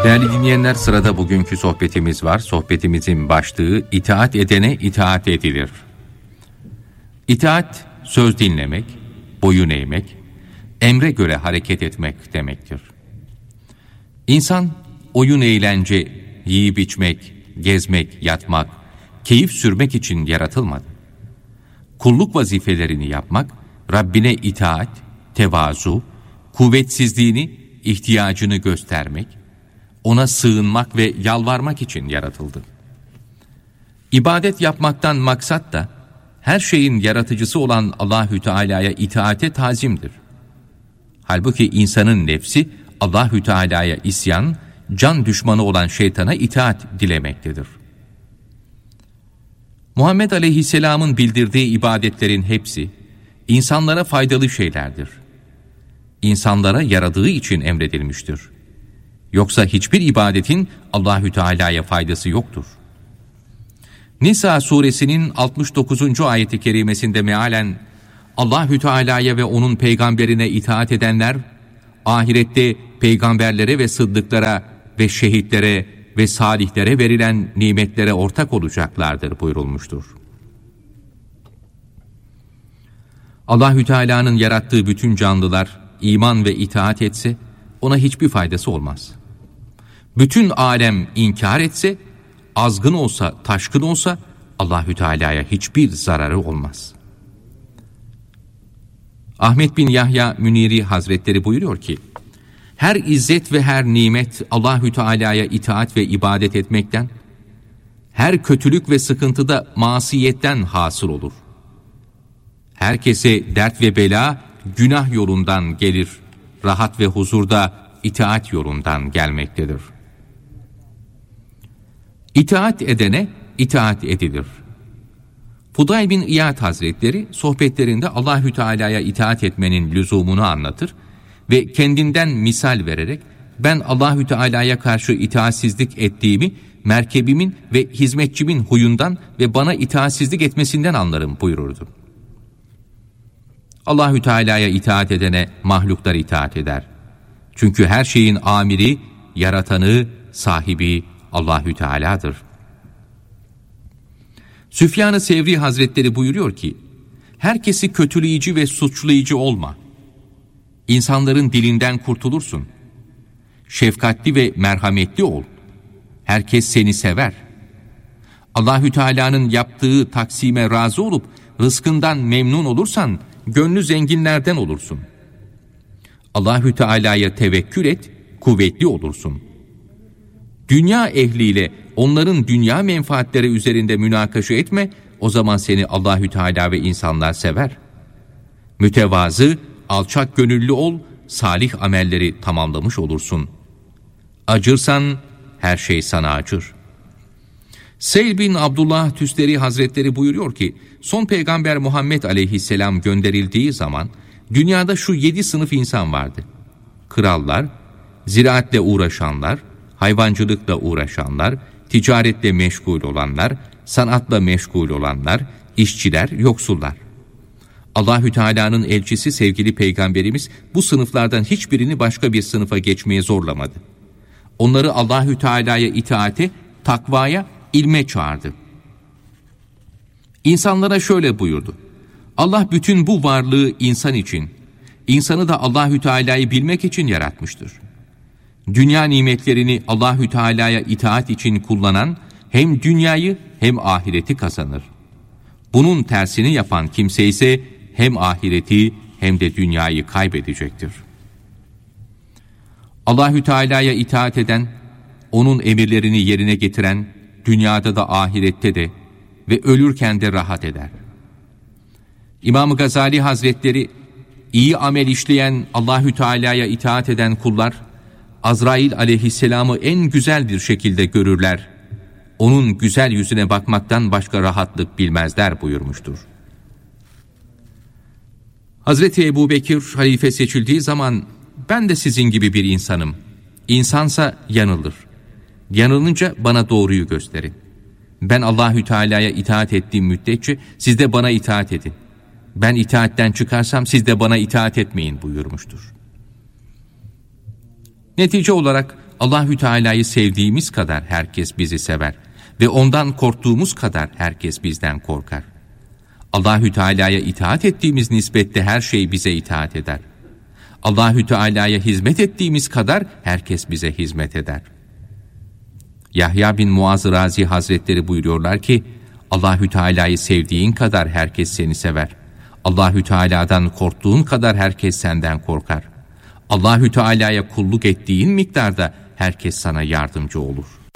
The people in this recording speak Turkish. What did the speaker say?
Değerli dinleyenler, sırada bugünkü sohbetimiz var. Sohbetimizin başlığı itaat edene itaat edilir. İtaat, söz dinlemek, boyun eğmek, emre göre hareket etmek demektir. İnsan, oyun eğlence, yiyip içmek, gezmek, yatmak, keyif sürmek için yaratılmadı. Kulluk vazifelerini yapmak, Rabbine itaat, tevazu, kuvvetsizliğini, ihtiyacını göstermek, ona sığınmak ve yalvarmak için yaratıldı. İbadet yapmaktan maksat da her şeyin yaratıcısı olan Allahü Teala'ya itaate tazimdir. Halbuki insanın nefsi Allahü Teala'ya isyan, can düşmanı olan şeytana itaat dilemektedir. Muhammed Aleyhisselam'ın bildirdiği ibadetlerin hepsi insanlara faydalı şeylerdir. İnsanlara yaradığı için emredilmiştir. Yoksa hiçbir ibadetin Allahü Teala'ya faydası yoktur. Nisa suresinin 69. ayeti kerimesinde mealen Allahü Teala'ya ve onun peygamberine itaat edenler ahirette peygamberlere ve sıddıklara ve şehitlere ve salihlere verilen nimetlere ortak olacaklardır buyurulmuştur. Allahü Teala'nın yarattığı bütün canlılar iman ve itaat etse ona hiçbir faydası olmaz. Bütün alem inkar etse, azgın olsa, taşkın olsa Allahü Teala'ya hiçbir zararı olmaz. Ahmet bin Yahya Müniri Hazretleri buyuruyor ki, her izzet ve her nimet Allahü Teala'ya itaat ve ibadet etmekten, her kötülük ve sıkıntı da masiyetten hasıl olur. Herkese dert ve bela günah yolundan gelir, rahat ve huzur da itaat yolundan gelmektedir. İtaat edene itaat edilir. Fudayl bin İyad Hazretleri sohbetlerinde Allahü Teala'ya itaat etmenin lüzumunu anlatır ve kendinden misal vererek ben Allahü Teala'ya karşı itaatsizlik ettiğimi merkebimin ve hizmetçimin huyundan ve bana itaatsizlik etmesinden anlarım buyururdu. Allahü Teala'ya itaat edene mahluklar itaat eder. Çünkü her şeyin amiri, yaratanı, sahibi Allahü Teala'dır. Süfyan-ı Sevri Hazretleri buyuruyor ki, herkesi kötüleyici ve suçlayıcı olma. İnsanların dilinden kurtulursun. Şefkatli ve merhametli ol. Herkes seni sever. Allahü Teala'nın yaptığı taksime razı olup rızkından memnun olursan gönlü zenginlerden olursun. Allahü Teala'ya tevekkül et, kuvvetli olursun. Dünya ehliyle onların dünya menfaatleri üzerinde münakaşa etme, o zaman seni Allahü Teala ve insanlar sever. Mütevazı, alçak gönüllü ol, salih amelleri tamamlamış olursun. Acırsan her şey sana acır. Seyl bin Abdullah Tüsteri Hazretleri buyuruyor ki, son peygamber Muhammed Aleyhisselam gönderildiği zaman dünyada şu 7 sınıf insan vardı. Krallar, ziraatle uğraşanlar, hayvancılıkla uğraşanlar, ticaretle meşgul olanlar, sanatla meşgul olanlar, işçiler, yoksullar. Allahü Teala'nın elçisi sevgili peygamberimiz bu sınıflardan hiçbirini başka bir sınıfa geçmeye zorlamadı. Onları Allahü Teala'ya itaate, takvaya, ilme çağırdı. İnsanlara şöyle buyurdu: Allah bütün bu varlığı insan için, insanı da Allahü Teala'yı bilmek için yaratmıştır. Dünya nimetlerini Allahü Teala'ya itaat için kullanan hem dünyayı hem ahireti kazanır. Bunun tersini yapan kimse ise hem ahireti hem de dünyayı kaybedecektir. Allahü Teala'ya itaat eden, onun emirlerini yerine getiren, dünyada da ahirette de ve ölürken de rahat eder. İmam-ı Gazali Hazretleri, iyi amel işleyen, Allahü Teala'ya itaat eden kullar, Azrail aleyhisselamı en güzel bir şekilde görürler. Onun güzel yüzüne bakmaktan başka rahatlık bilmezler buyurmuştur. Hazreti Ebubekir halife seçildiği zaman, ben de sizin gibi bir insanım. İnsansa yanılır. Yanılınca bana doğruyu gösterin. Ben Allahü Teala'ya itaat ettiğim müddetçe siz de bana itaat edin. Ben itaatten çıkarsam siz de bana itaat etmeyin buyurmuştur. Netice olarak Allahü Teala'yı sevdiğimiz kadar herkes bizi sever ve ondan korktuğumuz kadar herkes bizden korkar. Allahü Teala'ya itaat ettiğimiz nispette her şey bize itaat eder. Allahü Teala'ya hizmet ettiğimiz kadar herkes bize hizmet eder. Yahya bin Muaz Razi Hazretleri buyuruyorlar ki, Allahü Teala'yı sevdiğin kadar herkes seni sever. Allahü Teala'dan korktuğun kadar herkes senden korkar. Allahü Teala'ya kulluk ettiğin miktarda herkes sana yardımcı olur.